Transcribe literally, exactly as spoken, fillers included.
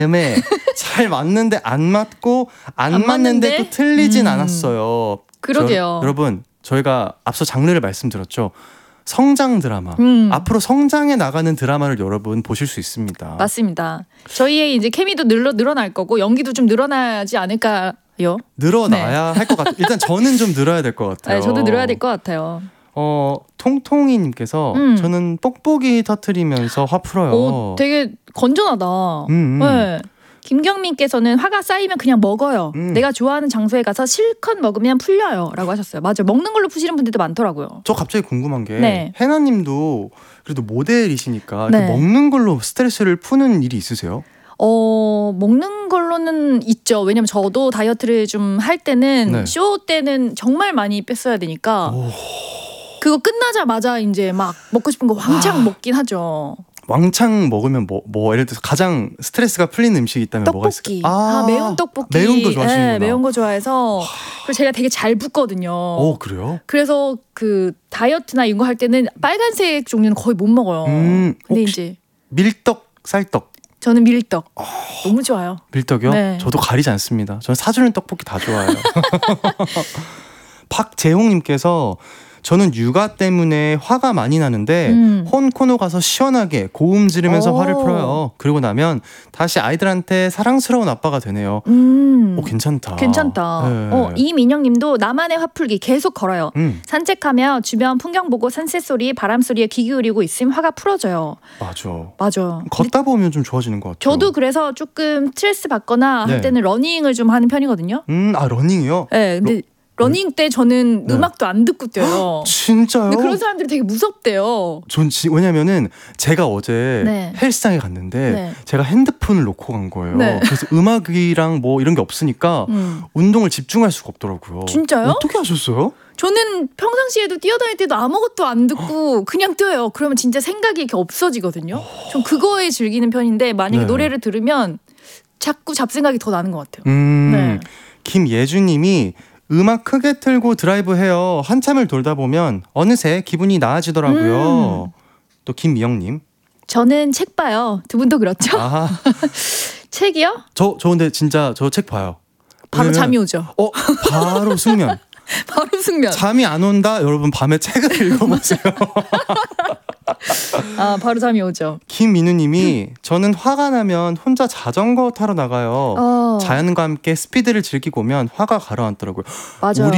음에 잘 맞는데 안 맞고 안, 안 맞는데 맞는데? 또 틀리진 음. 않았어요. 그러게요. 저, 여러분 저희가 앞서 장르를 말씀드렸죠. 성장 드라마. 음. 앞으로 성장해 나가는 드라마를 여러분 보실 수 있습니다. 맞습니다. 저희의 이제 케미도 늘어, 늘어날 거고 연기도 좀 늘어나지 않을까요? 늘어나야 할 것 같아요. 일단 저는 좀 늘어야 될 것 같아요. 네, 저도 늘어야 될 것 같아요. 어, 통통이님께서 음. 저는 뽁뽁이 터트리면서 화 풀어요. 오, 되게 건전하다. 음, 음. 네. 김경민께서는 화가 쌓이면 그냥 먹어요. 음. 내가 좋아하는 장소에 가서 실컷 먹으면 풀려요. 라고 하셨어요. 맞아요. 먹는 걸로 푸시는 분들도 많더라고요. 저 갑자기 궁금한 게 네. 해나님도 그래도 모델이시니까 네. 이렇게 먹는 걸로 스트레스를 푸는 일이 있으세요? 어, 먹는 걸로는 있죠. 왜냐면 저도 다이어트를 좀 할 때는 네. 쇼 때는 정말 많이 뺐어야 되니까 오. 그거 끝나자마자 이제 막 먹고 싶은 거 왕창 아. 먹긴 하죠. 왕창 먹으면 뭐, 뭐 예를 들어서 가장 스트레스가 풀리는 음식이 있다면 뭐가 떡볶이. 있을까요? 아, 매운 떡볶이. 매운 거 좋아하시는구나. 네, 매운 거 좋아해서 그리고 제가 되게 잘 붓거든요. 어, 그래요? 그래서 그 다이어트나 이런 거 할 때는 빨간색 종류는 거의 못 먹어요. 음, 근데 혹시- 이제 밀떡, 쌀떡. 저는 밀떡 너무 좋아요. 밀떡이요? 네. 저도 가리지 않습니다. 저는 사주는 떡볶이 다 좋아해요. 박재홍님께서 저는 육아 때문에 화가 많이 나는데 음. 혼 코너 가서 시원하게 고음 지르면서 오. 화를 풀어요. 그리고 나면 다시 아이들한테 사랑스러운 아빠가 되네요. 음. 오, 괜찮다. 괜찮다. 네. 어, 이민영님도 나만의 화풀기 계속 걸어요. 음, 산책하며 주변 풍경 보고 산새 소리, 바람 소리에 귀 기울이고 있으면 화가 풀어져요. 맞아. 맞아요. 걷다 보면 좀 좋아지는 것 같아요. 저도 그래서 조금 스트레스 받거나 네. 할 때는 러닝을 좀 하는 편이거든요. 음, 아 러닝이요? 네, 근데 러닝 때 저는 네. 음악도 안 듣고 뛰어요. 진짜요? 근데 그런 사람들이 되게 무섭대요. 전 지, 왜냐면은 제가 어제 네. 헬스장에 갔는데 네. 제가 핸드폰을 놓고 간 거예요. 네. 그래서 음악이랑 뭐 이런 게 없으니까 음. 운동을 집중할 수가 없더라고요. 진짜요? 어떻게 하셨어요? 저는 평상시에도 뛰어다닐 때도 아무것도 안 듣고 그냥 뛰어요. 그러면 진짜 생각이 이렇게 없어지거든요. 전 그거에 즐기는 편인데 만약에 네. 노래를 들으면 자꾸 잡생각이 더 나는 것 같아요. 음, 네. 김예주님이 음악 크게 틀고 드라이브 해요. 한참을 돌다 보면 어느새 기분이 나아지더라고요. 음. 또 김미영님. 저는 책 봐요. 두 분도 그렇죠? 아, 책이요? 저, 저 근데 진짜 저 책 봐요. 바로 왜냐면- 잠이 오죠. 어, 바로 숙면. 바로 숙면. 잠이 안 온다? 여러분 밤에 책을 읽어보세요. 아, 바로 잠이 오죠. 김민우님이 저는 화가 나면 혼자 자전거 타러 나가요. 어, 자연과 함께 스피드를 즐기고 오면 화가 가라앉더라고요. 맞아요.